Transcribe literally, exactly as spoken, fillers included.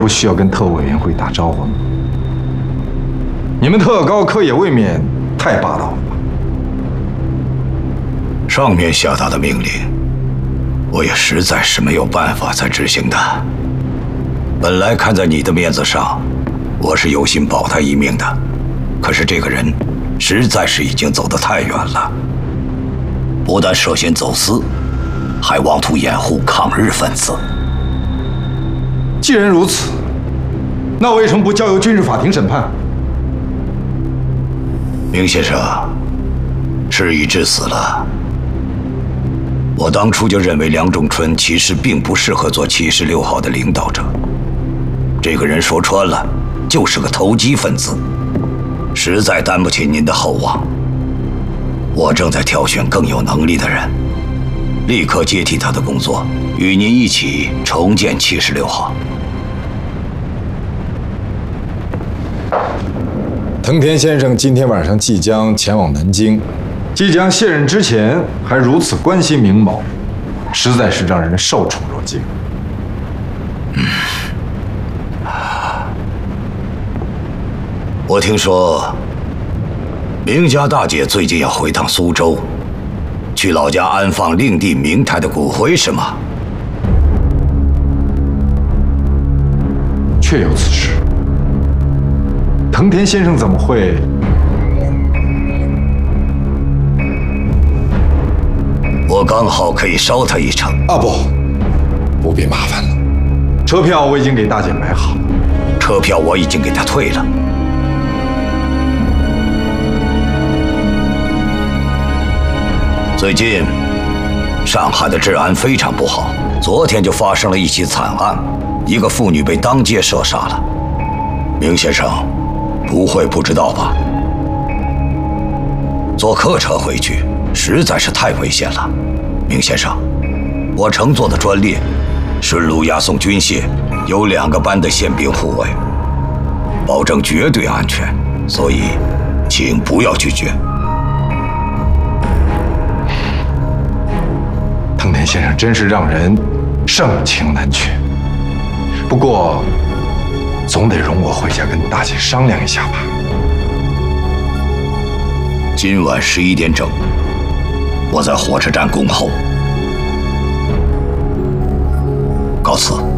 不需要跟特务委员会打招呼吗？你们特高科也未免太霸道了吧？ 上面下达的命令，我也实在是没有办法再执行的。本来看在你的面子上，我是有心保他一命的，可是这个人实在是已经走得太远了，不但涉嫌走私，还妄图掩护抗日分子。 既然如此，那为什么不交由军事法庭审判？ 明先生，事已至此了。我当初就认为梁仲春其实并不适合做七十六号的领导者。这个人说穿了，就是个投机分子，实在担不起您的厚望。我正在挑选更有能力的人，立刻接替他的工作，与您一起重建七十六号。 藤田先生今天晚上即将前往南京，即将卸任之前还如此关心明某，实在是让人受宠若惊。 嗯，我听说明家大姐最近要回趟苏州，去老家安放令弟明太的骨灰，是吗？ 确有此事。藤田先生怎么会？ 我刚好可以捎他一程。 啊不，不必麻烦了。车票我已经给大姐买好， 车票我已经给她退了。最近，上海的治安非常不好，昨天就发生了一起惨案，一个妇女被当街射杀了。明先生，不会不知道吧？坐客车回去实在是太危险了。明先生，我乘坐的专列顺路押送军械，有两个班的宪兵护卫，保证绝对安全，所以请不要拒绝。 藤田先生真是让人盛情难却，不过总得容我回家跟大姐商量一下吧。 今晚十一点整，我在火车站恭候。告辞。